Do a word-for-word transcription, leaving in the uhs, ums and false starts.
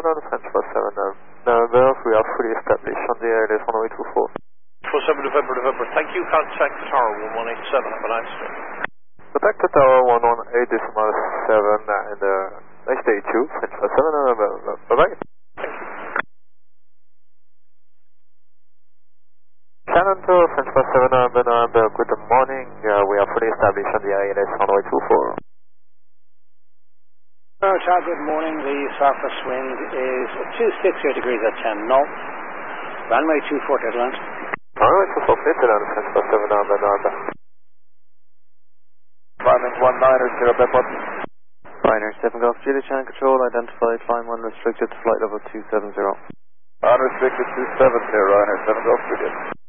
Shannon, French four seven November, we are fully established on the A L S runway two four. four seven November, November, thank you, contact Tower one one eight seven, have a nice day. Contact the Tower one one eight seven and uh, nice day too, French four seven November, bye bye. Thank you. Shannon to French four seven November, November, good morning, uh, we are fully established on the A L S runway two four. Tower, good morning. The surface wind is two six zero degrees at ten knots. Runway two four to Atlanta. Runway two four, clear to Atlanta, French four seven November, November. Climbing one niner, zero bed button. Niner seven Golf Juliet Channel Control, identified, climb one restricted to flight level two seven zero. Unrestricted two seven zero, Niner seven Golf Juliet.